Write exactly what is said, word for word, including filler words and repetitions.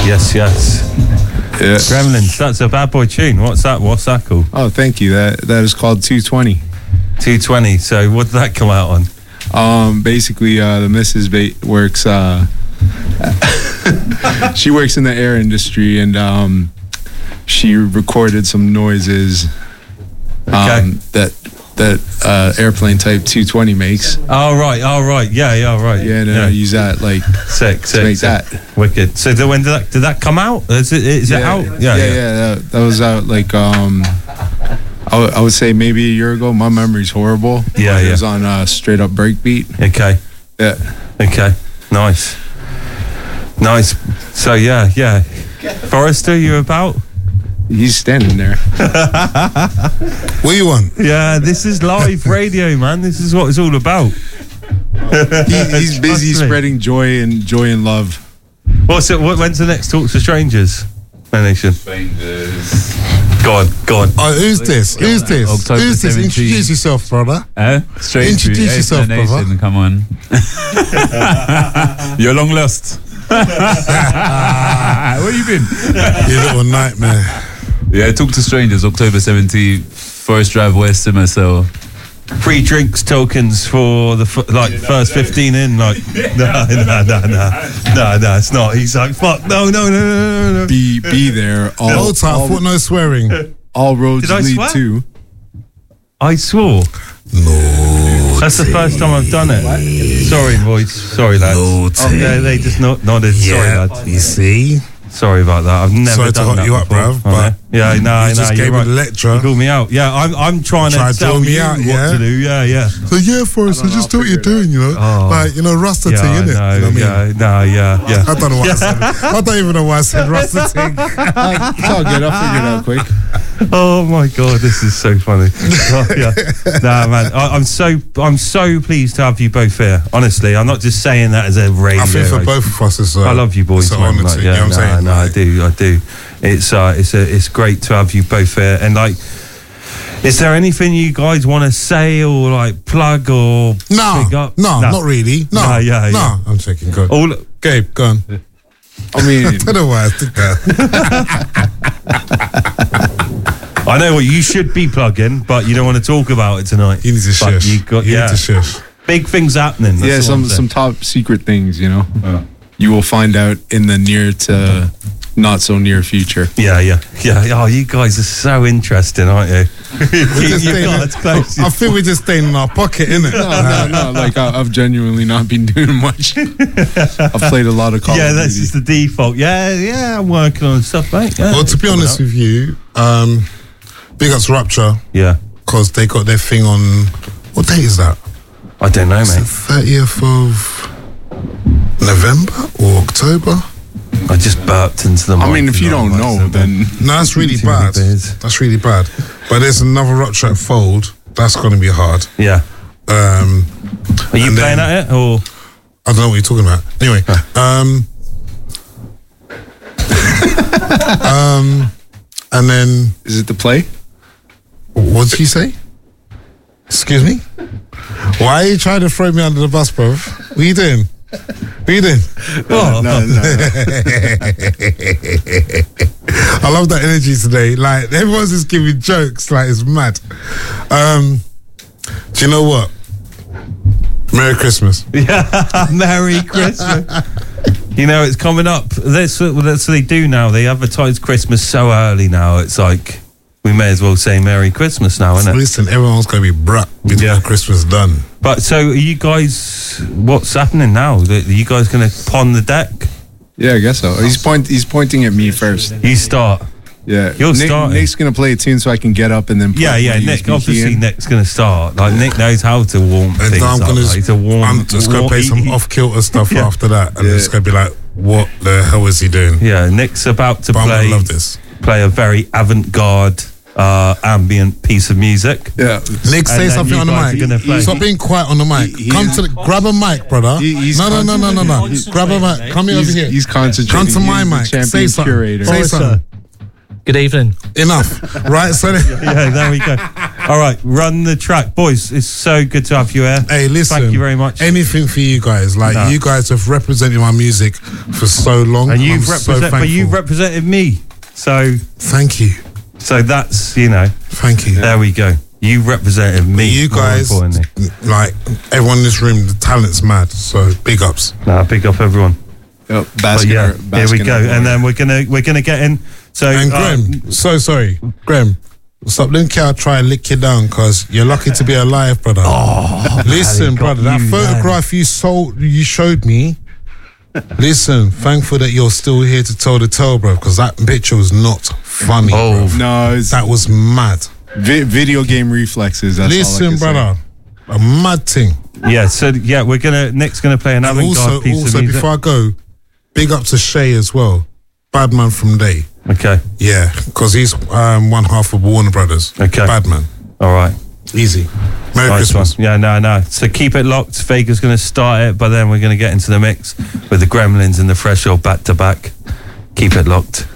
Yes, yes. Yeah. Gremlins, that's a bad boy tune. What's that? What's that called? Oh, thank you. That that is called two twenty. two twenty. So what did that come out on? Um, basically, uh, the missus ba- works. Uh, she works in the air industry, and um, she recorded some noises um, Okay. that that uh, airplane type two twenty makes. Oh right, oh right, yeah, yeah, right. Yeah, and then I use that like sick, sick, make sick. that. Wicked. So the, when did that did that come out? Is it is it yeah, out? Yeah, yeah. yeah that, that was out like um, I, w- I would say maybe a year ago. My memory's horrible. Yeah, It yeah. was on uh, Straight Up Breakbeat. Okay. Yeah. Okay. Nice. Nice. So yeah, yeah. Forrester, you about? He's standing there. What you want? Yeah, this is live radio, man. This is what it's all about. He, he's busy Trust me. spreading joy and joy and love. What's it? What, when's the next Talk to Strangers? Man Nation. Strangers. Go on, go on. Oh, who's this? Who's this? October Who's this? seventeenth. Introduce yourself, brother. Eh? Straight Introduce through. yourself, Explanation, brother. Come on. You're long lost. Where you been? You little nightmare. Yeah, Talk to Strangers, October seventeenth, Forest Drive, West M S L. Free drinks tokens for the f- like first fifteen in. Like no, no, no, no, no, no. It's not. He's like fuck. No, no, no, no, no, no. Be be there. All, Hold tight, I thought no swearing. all roads Did I lead swear? to. I swore. No. That's the first time I've done it. Sorry, boys. Sorry, lads. Naughty. Okay, they just not nodded. Sorry, Yeah, lads. you see? Sorry about that. I've never Sorry to done hot that you up, before. bruv, Oh, but yeah, no, you no, just you're gave me right. the lecture. You called me out. Yeah, I'm, I'm trying Tried to to tell throw me you out, what yeah? to do. Yeah, yeah. So yeah, Forrest, just do what you're doing, you know? Oh. Like, you know, Rasta Yeah, thing, I innit? know, You know what I mean? yeah, no, yeah, yeah. I don't know what I said. I don't even know why I said Rasta thing. It's all good. I'll figure it out quick. Oh my god, this is so funny. Oh, yeah. Nah, man, I, I'm so I'm so pleased to have you both here. Honestly, I'm not just saying that as a radio. I think for host. both of us, it's uh, I love you boys, it's an man. honour Like, to, yeah, you know what I'm no, saying? no, I Like, do, I do. It's uh, it's a, it's great to have you both here. And like, is there anything you guys want to say or like plug or No, pick up? no, not really. No, No, yeah, no. yeah. I'm checking. Go. All Gabe, go on. I mean, I don't know why I did that. I know what you should be plugging, but you don't want to talk about it tonight. You need to But shush. You, got, you yeah. need to shush. Big things happening. That's yeah, all some I'm saying. some top secret things, you know. You will find out in the near to not so near future. Yeah, yeah, yeah. Oh, you guys are so interesting, aren't you? We're just you staying- cards close. I think we're just staying in our pocket, innit? No, no, no. Like I, I've genuinely not been doing much. I've played a lot of Call Yeah, of that's Duty. just the default. Yeah, yeah, I'm working on stuff, mate. Yeah, Well, to be coming honest up. with you, um, big ups Rapture, yeah, because they got their thing on. What date is that? I don't know, Is it mate. thirtieth of November or October? I just burped into the mic. I mean, if you don't know, know, then No, that's really Too many bad. beers. That's really bad. But there's another Rapture at Fold. That's going to be hard. yeah. Um, Are you And playing then- at it or? I don't know what you're talking about. Anyway, um, um, and then is it the play? what did you say? Excuse me? Why are you trying to throw me under the bus, bro? What are you doing? What are you doing? Oh, No, no, no. I love that energy today. Like everyone's just giving jokes, like it's mad. Um, do you know what? Merry Christmas. Yeah, Merry Christmas. You know, it's coming up. That's what, that's what they do now. They advertise Christmas so early now. It's like, we may as well say Merry Christmas now, isn't it? Listen, everyone's gonna be brat before Yeah. Christmas done. But so, are you guys, what's happening now? Are you guys going to pawn the deck? Yeah, I guess so. He's point. He's pointing at me first. You start. Yeah, You're Nick, starting. Nick's gonna play a tune so I can get up and then. Yeah, put yeah, my U S Nick, B key obviously in. Nick's going to start. Like, Nick knows how to warm And things then I'm up. gonna, Like, to warm, I'm just gonna warm- play he- some he- off kilter stuff Yeah. after that, and Yeah. it's gonna be like, what the hell is he doing? Yeah, Nick's about to But I'm play, gonna love this. play a very avant-garde, uh, ambient piece of music. Yeah, Nick, say then something you on the guys are mic. gonna play. Stop being quiet on the mic. He- he- Come to the, grab a mic, brother. He- he's no, no, no, no, no, no. Grab a mic. Come here over he's, here. he's concentrating. Come to my He's the mic. champion Say something. curator. Say Forrester. something. Good evening. Enough. Right? So Yeah, there we go. All right, run the track. Boys, it's so good to have you here. Hey, listen. Thank you very much. Anything for you guys. Like, No. you guys have represented my music for so long. And you've I'm so represent, but you thankful. represented me. So, Thank you. so that's, you know, Thank you. there we go. You represented me. You more guys, importantly. like, everyone in this room, the talent's mad. So, big ups. Nah, big up everyone. Yep, But basking yeah, our- here we basking go. our And then we're gonna we're gonna get in. So And uh, Graham, so sorry, Graham, stop letting Cal try and lick you down because you're lucky to be alive, brother. Oh, listen, got brother, that you, photograph you sold, you showed me. Listen, thankful that you're still here to tell the tale, bro, because that picture was not funny. Oh. bro. No, it's That was mad. vi- video game reflexes. That's all I Listen, can say. brother, a mad thing. yeah. So yeah, we're gonna Nick's gonna play an And avant-garde also, piece also of music. before I go, big up to Shay as well. Bad man from Day. Okay. Yeah, because he's um, one half of Warner Brothers. Okay. Bad man. All right. Easy. Merry Nice Christmas. one. Yeah, no, no. So keep it locked. Vega's going to start it, but then we're going to get into the mix with the Gremlins and the Fresh Oil back to back. Keep it locked.